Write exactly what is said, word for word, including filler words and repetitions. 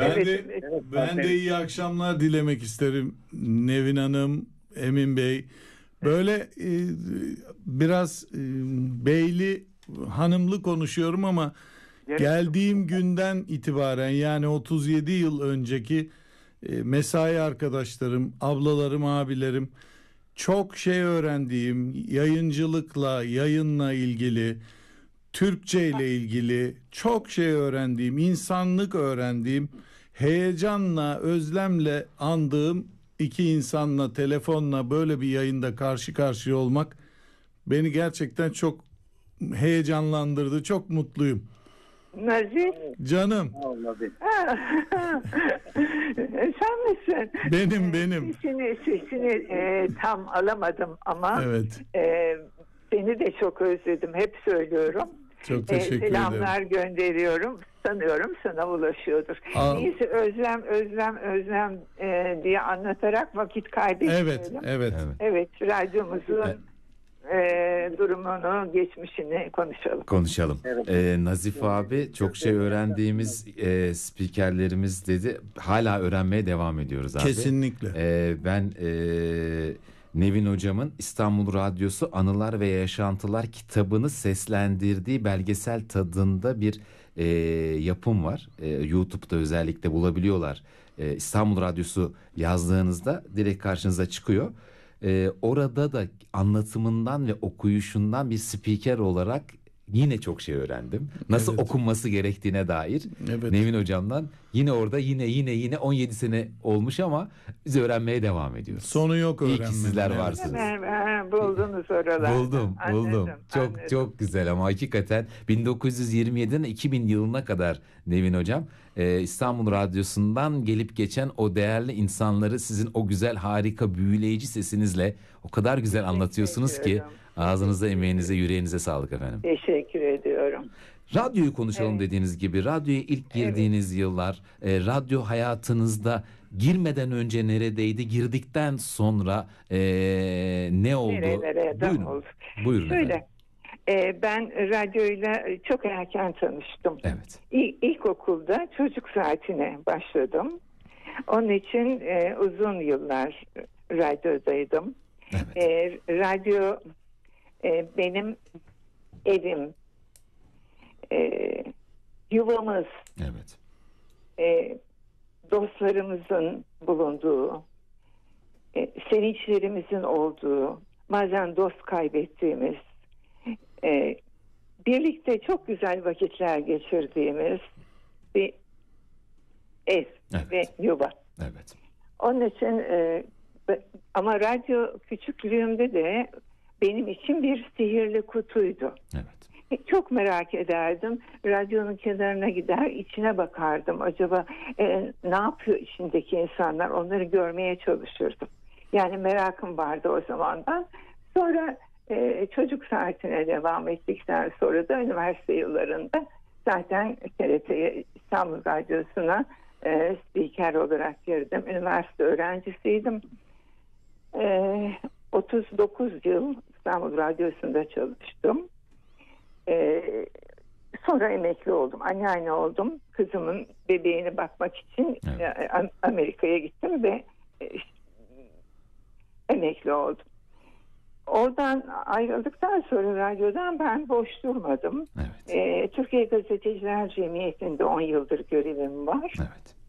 Ben evet, de evet. ben de iyi akşamlar dilemek isterim Nevin Hanım, Emin Bey. Böyle e, biraz e, beyli hanımlı konuşuyorum ama geldiğim günden itibaren, yani otuz yedi yıl önceki e, mesai arkadaşlarım, ablalarım, abilerim, çok şey öğrendiğim, yayıncılıkla, yayınla ilgili, Türkçe ile ilgili çok şey öğrendiğim, insanlık öğrendiğim, heyecanla, özlemle andığım iki insanla telefonla böyle bir yayında karşı karşıya olmak beni gerçekten çok heyecanlandırdı. Çok mutluyum. Nazif. Canım. Sen misin? Benim benim. Sesini, sesini e, tam alamadım ama Evet. e, seni de çok özledim. Hep söylüyorum. Çok teşekkür e, selamlar ederim. gönderiyorum. Sanıyorum sana ulaşıyordur. Aa. Neyse, özlem özlem özlem e, diye anlatarak vakit kaybetmeyelim. Evet, evet. Evet, evet, radyomuzun evet. E, durumunu, geçmişini konuşalım. Konuşalım. Evet. Ee, Nazif abi, çok şey öğrendiğimiz e, spikerlerimiz dedi. Hala öğrenmeye devam ediyoruz abi. Kesinlikle. Ee, ben e, Nevin hocamın İstanbul Radyosu Anılar ve Yaşantılar kitabını seslendirdiği belgesel tadında bir e, yapım var. E, YouTube'da özellikle bulabiliyorlar. E, İstanbul Radyosu yazdığınızda direkt karşınıza çıkıyor. Ee, orada da anlatımından ve okuyuşundan bir spiker olarak yine çok şey öğrendim. Nasıl evet. okunması gerektiğine dair. Evet. Nevin hocamdan yine orada yine yine yine on yedi sene olmuş ama biz öğrenmeye devam ediyoruz. Sonu yok öğrenmenin. İyi ki sizler evet. varsınız. Hemen buldunuz oralarda. Buldum, buldum. Anladım, çok anladım. çok güzel ama hakikaten bin dokuz yüz yirmi yediden iki bin yılına kadar Nevin hocam e, İstanbul Radyosu'ndan gelip geçen o değerli insanları sizin o güzel, harika, büyüleyici sesinizle o kadar güzel anlatıyorsunuz ki ağzınıza, emeğinize, yüreğinize sağlık efendim. Teşekkür ediyorum. Radyoyu konuşalım evet. dediğiniz gibi. Radyoya ilk girdiğiniz evet. yıllar, e, radyo hayatınızda girmeden önce neredeydi, girdikten sonra e, ne oldu? Nerelere Buyurun. oldu? Buyurun Şöyle, e, ben radyoyla çok erken tanıştım. Evet. İlk, ilkokulda çocuk saatine başladım. Onun için e, uzun yıllar radyodaydım. Evet. E, radyo e, benim evim, e, yuvamız, evet. e, dostlarımızın bulunduğu, e, sevinçlerimizin olduğu, bazen dost kaybettiğimiz, e, birlikte çok güzel vakitler geçirdiğimiz bir ev evet. ve yuva. Evet. Onun için e, ama radyo küçüklüğümde de benim için bir sihirli kutuydu. Evet. Çok merak ederdim. Radyonun kenarına gider, içine bakardım. Acaba e, ne yapıyor içindeki insanlar? Onları görmeye çalışırdım. Yani merakım vardı o zamandan. Sonra e, çocuk saatine devam ettikten sonra da üniversite yıllarında zaten T R T'ye, İstanbul Radyosu'na e, spiker olarak girdim. Üniversite öğrencisiydim. E, otuz dokuz yıl İstanbul Radyosu'nda çalıştım. Ee, sonra emekli oldum. Anneanne oldum. Kızımın bebeğine bakmak için evet. e, Amerika'ya gittim ve e, emekli oldum. Oradan ayrıldıktan sonra radyodan ben boş durmadım. Evet. Ee, Türkiye Gazeteciler Cemiyeti'nde on yıldır görevim var. Evet.